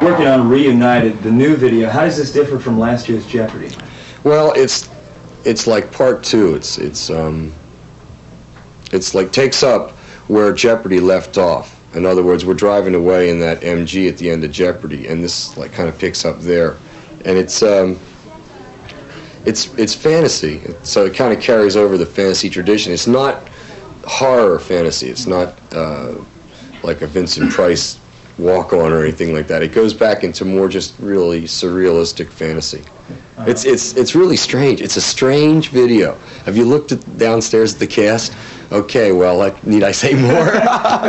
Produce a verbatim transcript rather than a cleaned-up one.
Working on Reunited, the new video, how does this differ from last year's Jeopardy? Well, it's it's like part two. It's it's um it's like takes up where Jeopardy left off. In other words, we're driving away in that M G at the end of Jeopardy, and this like kind of picks up there, and it's um it's it's fantasy, so it kind of carries over the fantasy tradition. It's not horror fantasy. It's not uh, like a Vincent Price walk-on or anything like that. It goes back into more just really surrealistic fantasy. Uh-huh. It's it's it's really strange. It's a strange video. Have you looked at downstairs at the cast? Okay, well, like, need I say more?